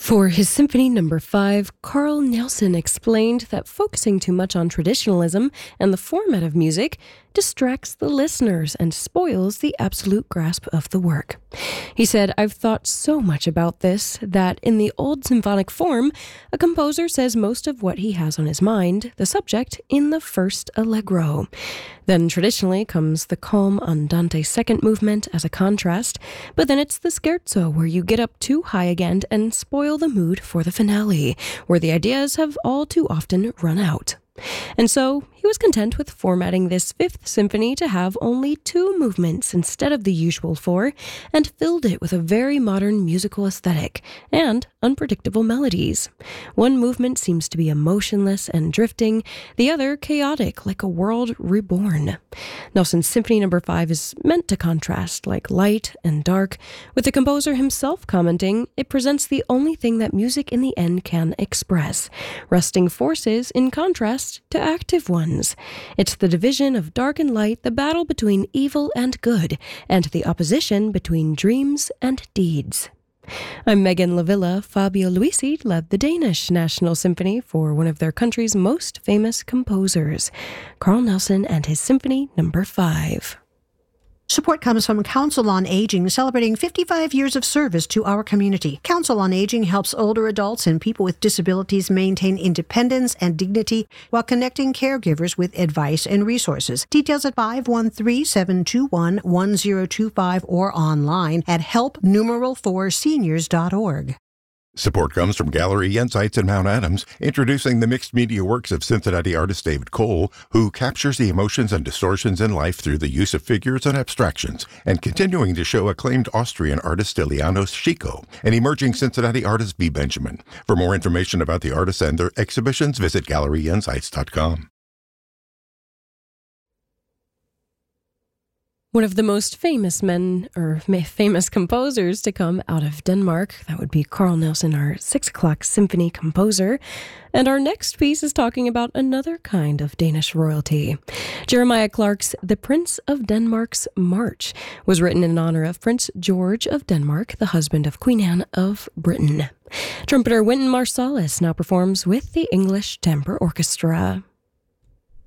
For his Symphony No. 5, Carl Nielsen explained that focusing too much on traditionalism and the format of music distracts the listeners and spoils the absolute grasp of the work. He said, "I've thought so much about this that in the old symphonic form, a composer says most of what he has on his mind, the subject, in the first allegro. Then traditionally comes the calm andante second movement as a contrast, but then it's the scherzo where you get up too high again and spoil the mood for the finale, where the ideas have all too often run out." And so he was content with formatting this Fifth Symphony to have only 2 movements instead of the usual 4, and filled it with a very modern musical aesthetic and unpredictable melodies. One movement seems to be emotionless and drifting, the other chaotic like a world reborn. Nelson's Symphony No. 5 is meant to contrast like light and dark, with the composer himself commenting, "It presents the only thing that music in the end can express, resting forces in contrast to active ones. It's the division of dark and light, the battle between evil and good, and the opposition between dreams and deeds." I'm Megan Lavilla. Fabio Luisi led the Danish National Symphony for one of their country's most famous composers, Carl Nielsen and his Symphony No. 5. Support comes from Council on Aging, celebrating 55 years of service to our community. Council on Aging helps older adults and people with disabilities maintain independence and dignity while connecting caregivers with advice and resources. Details at 513-721-1025 or online at help4seniors.org. Support comes from Gallery Insights in Mount Adams, introducing the mixed media works of Cincinnati artist David Cole, who captures the emotions and distortions in life through the use of figures and abstractions, and continuing to show acclaimed Austrian artist Ilianos Chico and emerging Cincinnati artist B. Benjamin. For more information about the artists and their exhibitions, visit GalleryInsights.com. One of the most famous famous composers to come out of Denmark, that would be Carl Nielsen, our 6 o'clock symphony composer. And our next piece is talking about another kind of Danish royalty. Jeremiah Clarke's The Prince of Denmark's March was written in honor of Prince George of Denmark, the husband of Queen Anne of Britain. Trumpeter Wynton Marsalis now performs with the English Chamber Orchestra.